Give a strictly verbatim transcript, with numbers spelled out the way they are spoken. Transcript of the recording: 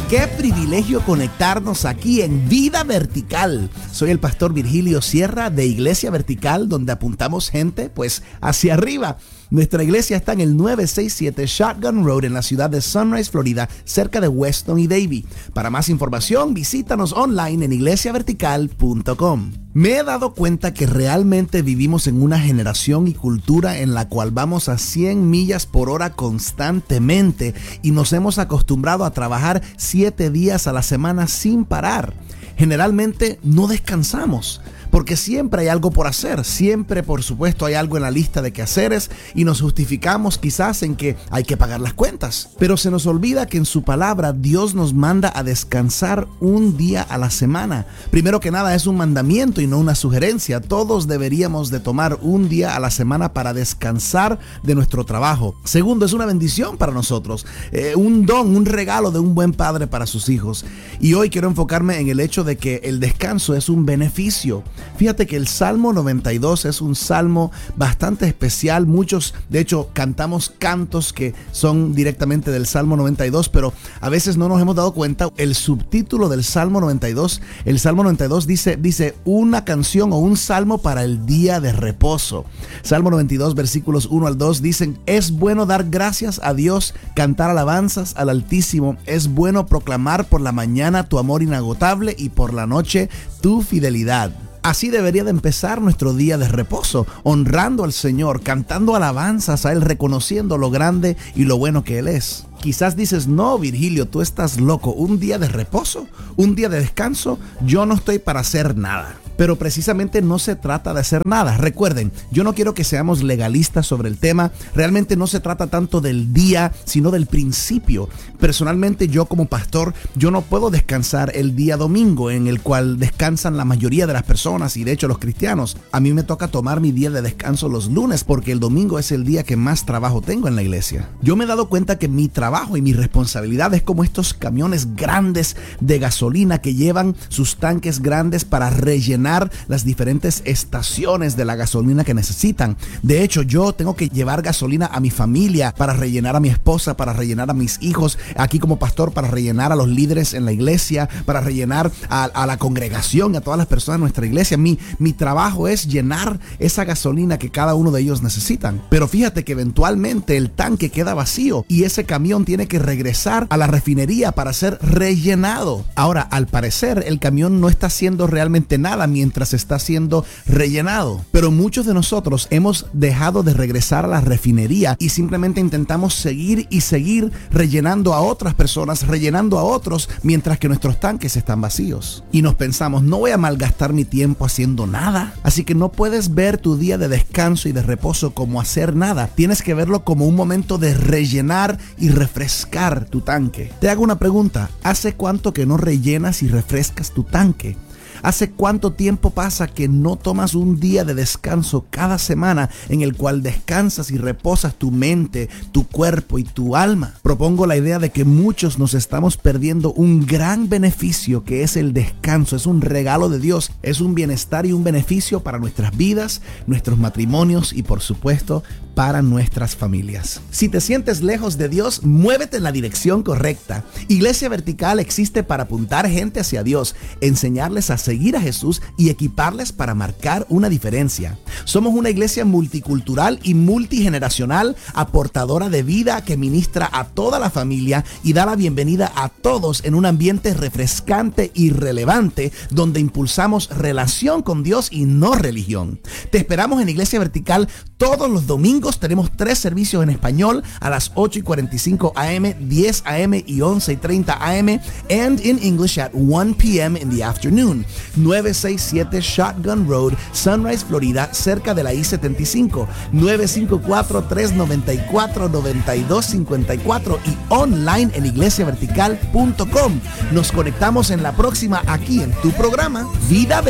Qué privilegio conectarnos aquí en Vida Vertical. Soy el pastor Virgilio Sierra de Iglesia Vertical, donde apuntamos gente pues hacia arriba. Nuestra iglesia está en el nueve seis siete Shotgun Road en la ciudad de Sunrise, Florida, cerca de Weston y Davie. Para más información, visítanos online en iglesia vertical punto com. Me he dado cuenta que realmente vivimos en una generación y cultura en la cual vamos a cien millas por hora constantemente y nos hemos acostumbrado a trabajar siete días a la semana sin parar. Generalmente no descansamos, porque siempre hay algo por hacer, siempre por supuesto hay algo en la lista de quehaceres y nos justificamos quizás en que hay que pagar las cuentas. Pero se nos olvida que en su palabra Dios nos manda a descansar un día a la semana. Primero que nada es un mandamiento y no una sugerencia. Todos deberíamos de tomar un día a la semana para descansar de nuestro trabajo. Segundo, es una bendición para nosotros, eh, un don, un regalo de un buen padre para sus hijos. Y hoy quiero enfocarme en el hecho de que el descanso es un beneficio. Fíjate que el Salmo noventa y dos es un salmo bastante especial. Muchos, de hecho, cantamos cantos que son directamente del Salmo noventa y dos, pero a veces no nos hemos dado cuenta. El subtítulo del Salmo noventa y dos, el Salmo noventa y dos dice, dice una canción o un salmo para el día de reposo. Salmo noventa y dos, versículos uno al dos dicen: es bueno dar gracias a Dios, cantar alabanzas al Altísimo. Es bueno proclamar por la mañana tu amor inagotable y por la noche tu fidelidad. Así debería de empezar nuestro día de reposo, honrando al Señor, cantando alabanzas a Él, reconociendo lo grande y lo bueno que Él es. Quizás dices: no, Virgilio, tú estás loco. ¿Un día de reposo? ¿Un día de descanso? Yo no estoy para hacer nada. Pero precisamente no se trata de hacer nada. Recuerden, yo no quiero que seamos legalistas sobre el tema. Realmente no se trata tanto del día, sino del principio. Personalmente, yo como pastor, yo no puedo descansar el día domingo, en el cual descansan la mayoría de las personas y de hecho los cristianos. A mí me toca tomar mi día de descanso los lunes, porque el domingo es el día que más trabajo tengo en la iglesia. Yo me he dado cuenta que mi trabajo y mi responsabilidad es como estos camiones grandes de gasolina que llevan sus tanques grandes para rellenar las diferentes estaciones de la gasolina que necesitan. De hecho, yo tengo que llevar gasolina a mi familia, para rellenar a mi esposa, para rellenar a mis hijos, aquí como pastor, para rellenar a los líderes en la iglesia, para rellenar a, a la congregación, a todas las personas de nuestra iglesia. Mi, mi trabajo es llenar esa gasolina que cada uno de ellos necesitan. Pero fíjate que eventualmente el tanque queda vacío y ese camión tiene que regresar a la refinería para ser rellenado. Ahora, al parecer, el camión no está haciendo realmente nada mientras está siendo rellenado. Pero muchos de nosotros hemos dejado de regresar a la refinería y simplemente intentamos seguir y seguir rellenando a otras personas, rellenando a otros, mientras que nuestros tanques están vacíos. Y nos pensamos: no voy a malgastar mi tiempo haciendo nada. Así que no puedes ver tu día de descanso y de reposo como hacer nada. Tienes que verlo como un momento de rellenar y refrescar tu tanque. Te hago una pregunta: ¿hace cuánto que no rellenas y refrescas tu tanque? ¿Hace cuánto tiempo pasa que no tomas un día de descanso cada semana en el cual descansas y reposas tu mente, tu cuerpo y tu alma? Propongo la idea de que muchos nos estamos perdiendo un gran beneficio que es el descanso. Es un regalo de Dios, es un bienestar y un beneficio para nuestras vidas, nuestros matrimonios y por supuesto para nuestras familias. Si te sientes lejos de Dios, muévete en la dirección correcta. Iglesia Vertical existe para apuntar gente hacia Dios, enseñarles a seguir a Jesús y equiparles para marcar una diferencia. Somos una iglesia multicultural y multigeneracional, aportadora de vida que ministra a toda la familia y da la bienvenida a todos en un ambiente refrescante y relevante, donde impulsamos relación con Dios y no religión. Te esperamos en Iglesia Vertical todos los domingos. Tenemos tres servicios en español a las ocho y cuarenta y cinco a eme, diez a eme y once y treinta a eme, and in English at one p m in the afternoon. nueve seis siete Shotgun Road, Sunrise, Florida, cerca de la I setenta y cinco. nueve cinco cuatro, tres nueve cuatro, nueve dos cinco cuatro y online en iglesia vertical punto com. Nos conectamos en la próxima aquí en tu programa Vida Vertical.